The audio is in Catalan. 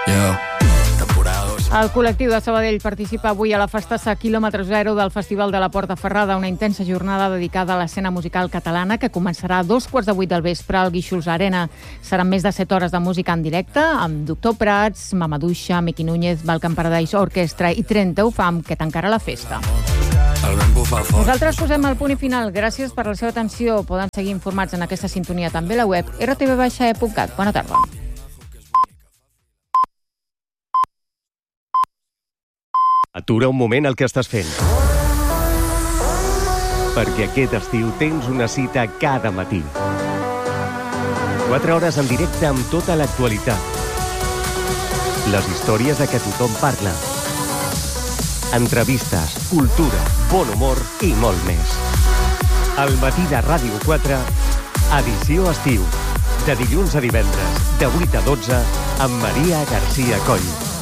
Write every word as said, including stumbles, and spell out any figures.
Yeah. El col·lectiu de Sabadell participa avui a la festassa quilòmetre zero del Festival de la Porta Ferrada, una intensa jornada dedicada a l'escena musical catalana que començarà a dos quarts de vuit del vespre al Guíxols Arena. Seran més de set hores de música en directe amb Doctor Prats, Mamaduixa, Miqui Núñez, Balkan Paradise Orchestra i trenta U F A M, que tancarà la festa. Nosaltres posem el punt i final. Gràcies per la seva atenció. Poden seguir informats en aquesta sintonia també a la web r t v baixa e punt cat. Bona tarda. Atura un moment el que estàs fent. Perquè aquest estiu tens una cita cada matí. Quatre hores en directe amb tota l'actualitat. Les històries de què tothom parla. Entrevistes, cultura, bon humor i molt més. El matí de Ràdio quatre, edició estiu. De dilluns a divendres, de vuit a dotze, amb Maria García Coll.